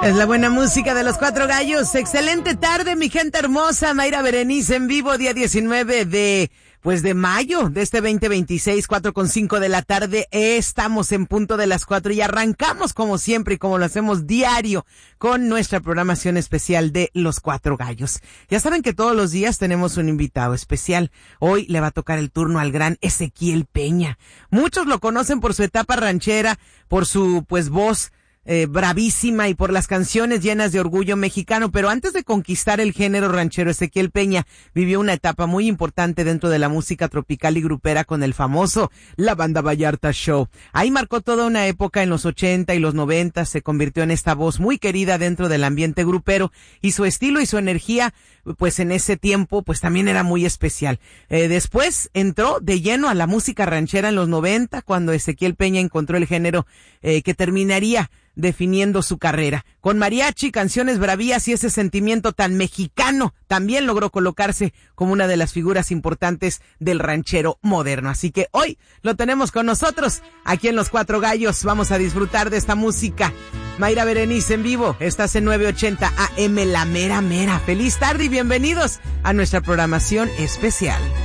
Es la buena música de los Cuatro Gallos. Excelente tarde, mi gente hermosa. Mayra Berenice en vivo, día 19 de mayo de este 2026, 4:05 de la tarde. Estamos en punto de las 4 y arrancamos como siempre y como lo hacemos diario con nuestra programación especial de los Cuatro Gallos. Ya saben que todos los días tenemos un invitado especial. Hoy le va a tocar el turno al gran Ezequiel Peña. Muchos lo conocen por su etapa ranchera, por su voz bravísima y por las canciones llenas de orgullo mexicano, pero antes de conquistar el género ranchero, Ezequiel Peña vivió una etapa muy importante dentro de la música tropical y grupera con el famoso La Banda Vallarta Show. Ahí marcó toda una época en los 80 y los 90, se convirtió en esta voz muy querida dentro del ambiente grupero y su estilo y su energía en ese tiempo también era muy especial. Después entró de lleno a la música ranchera en los 90 cuando Ezequiel Peña encontró el género que terminaría definiendo su carrera. Con mariachi, canciones bravías y ese sentimiento tan mexicano, también logró colocarse como una de las figuras importantes del ranchero moderno. Así que hoy lo tenemos con nosotros aquí en Los Cuatro Gallos. Vamos a disfrutar de esta música. Mayra Berenice en vivo, estás en 980 AM La Mera Mera. Feliz tarde y bienvenidos a nuestra programación especial.